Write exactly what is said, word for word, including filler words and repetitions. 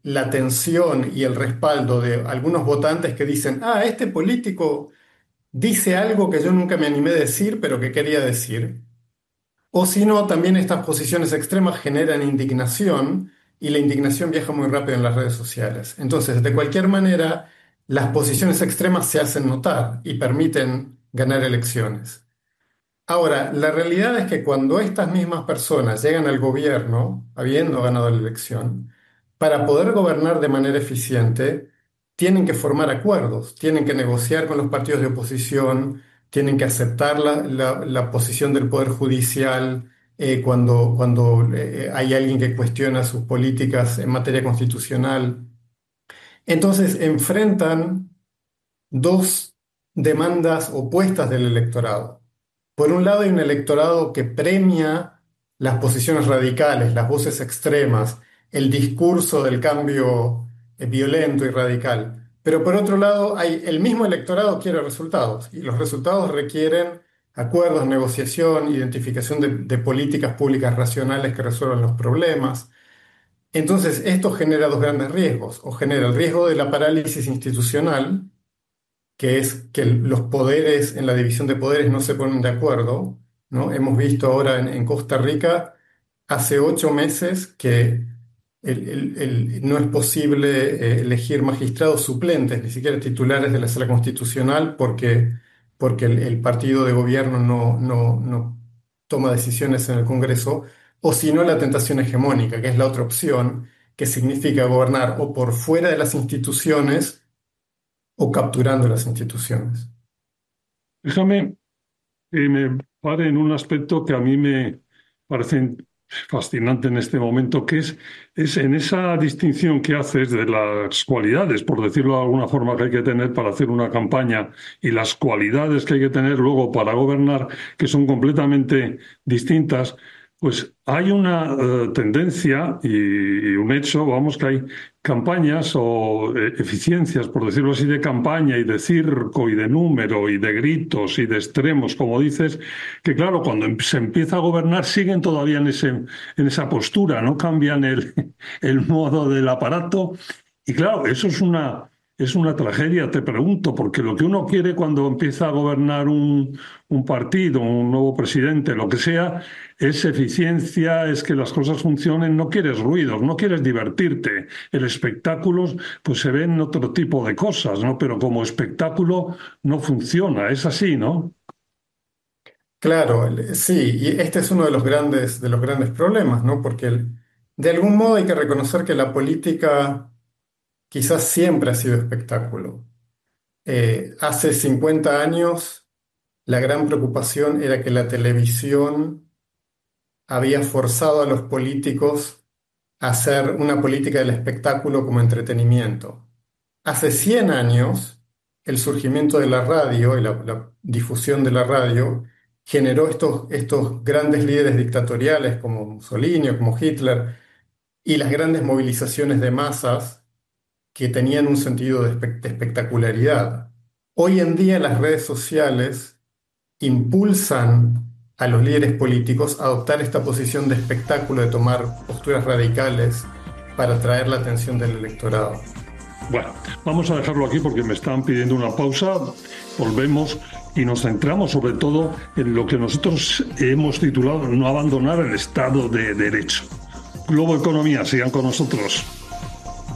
la atención y el respaldo de algunos votantes que dicen, ah, este político dice algo que yo nunca me animé a decir, pero que quería decir. O si no, también estas posiciones extremas generan indignación y la indignación viaja muy rápido en las redes sociales. Entonces, de cualquier manera, las posiciones extremas se hacen notar y permiten ganar elecciones. Ahora, la realidad es que cuando estas mismas personas llegan al gobierno, habiendo ganado la elección, para poder gobernar de manera eficiente, tienen que formar acuerdos, tienen que negociar con los partidos de oposición, tienen que aceptar la, la- la posición del Poder Judicial eh, cuando, cuando eh, hay alguien que cuestiona sus políticas en materia constitucional. Entonces, enfrentan dos demandas opuestas del electorado. Por un lado, hay un electorado que premia las posiciones radicales, las voces extremas, el discurso del cambio eh, violento y radical. Pero por otro lado, hay, el mismo electorado quiere resultados y los resultados requieren acuerdos, negociación, identificación de, de políticas públicas racionales que resuelvan los problemas. Entonces, esto genera dos grandes riesgos, o genera el riesgo de la parálisis institucional, que es que el- los poderes en la división de poderes no se ponen de acuerdo, ¿no? Hemos visto ahora en, en Costa Rica, hace ocho meses, que el- el- el- no es posible eh, elegir magistrados suplentes, ni siquiera titulares de la Sala Constitucional, porque, porque el, el partido de gobierno no, no, no toma decisiones en el Congreso, o si no, la tentación hegemónica, que es la otra opción, que significa gobernar o por fuera de las instituciones o capturando las instituciones. Déjame que me pare en un aspecto que a mí me parece fascinante en este momento, que es, es en esa distinción que haces de las cualidades, por decirlo de alguna forma, que hay que tener para hacer una campaña y las cualidades que hay que tener luego para gobernar, que son completamente distintas. Pues hay una eh, tendencia y, y un hecho, vamos, que hay campañas o eh, eficiencias, por decirlo así, de campaña y de circo y de número y de gritos y de extremos, como dices, que claro, cuando em- se empieza a gobernar siguen todavía en ese, en esa postura, no cambian el, el modo del aparato. Y claro, eso es una, es una tragedia, te pregunto, porque lo que uno quiere cuando empieza a gobernar un, un partido, un nuevo presidente, lo que sea, es eficiencia, es que las cosas funcionen, no quieres ruidos, no quieres divertirte. El espectáculo, pues se ven otro tipo de cosas, ¿no? Pero como espectáculo no funciona, es así, ¿no? Claro, el- sí, y este es uno de los grandes, de los grandes problemas, ¿no? Porque el- de algún modo hay que reconocer que la política quizás siempre ha sido espectáculo. Eh, hace cincuenta años la gran preocupación era que la televisión había forzado a los políticos a hacer una política del espectáculo como entretenimiento. Hace cien años, el surgimiento de la radio y la, la difusión de la radio generó estos, estos grandes líderes dictatoriales como Mussolini o como Hitler y las grandes movilizaciones de masas que tenían un sentido de, espe- de espectacularidad. Hoy en día las redes sociales impulsan a los líderes políticos a adoptar esta posición de espectáculo, de tomar posturas radicales para atraer la atención del electorado. Bueno, vamos a dejarlo aquí porque me están pidiendo una pausa. Volvemos y nos centramos sobre todo en lo que nosotros hemos titulado no abandonar el Estado de Derecho. Globo Economía, sigan con nosotros.